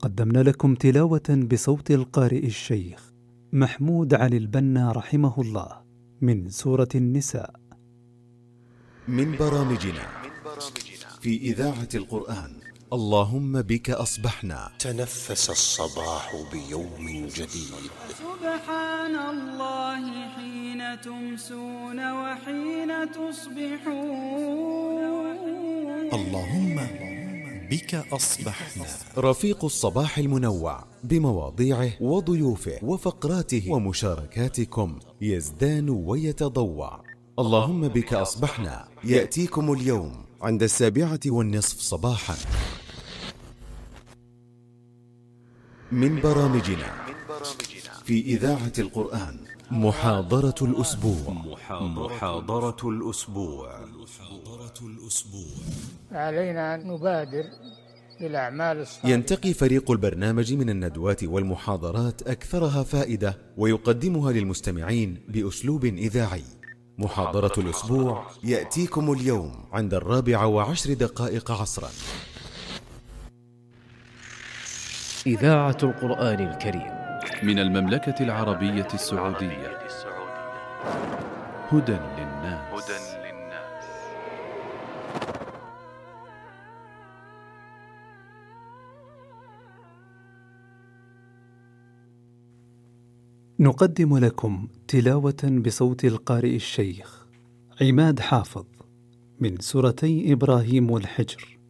قدمنا لكم تلاوة بصوت القارئ الشيخ محمود علي البنا رحمه الله من سورة النساء. من برامجنا في إذاعة القرآن اللهم بك أصبحنا. تنفس الصباح بيوم جديد. سبحان الله حين تمسون وحين تصبحون. اللهم بك أصبحنا. رفيق الصباح المنوع بمواضيعه وضيوفه وفقراته ومشاركاتكم يزدان ويتضوع. اللهم بك أصبحنا يأتيكم اليوم عند 7:30 صباحا. من برامجنا في إذاعة القرآن محاضرة الأسبوع. محاضرة الأسبوع. علينا أن نبادر بالأعمال الصالحة. ينتقي فريق البرنامج من الندوات والمحاضرات أكثرها فائدة ويقدمها للمستمعين بأسلوب إذاعي. محاضرة الأسبوع يأتيكم اليوم عند 4:10 عصرا. إذاعة القرآن الكريم من المملكة العربية السعودية. هدى للناس. نقدم لكم تلاوة بصوت القارئ الشيخ عماد حافظ من سورتي إبراهيم والحجر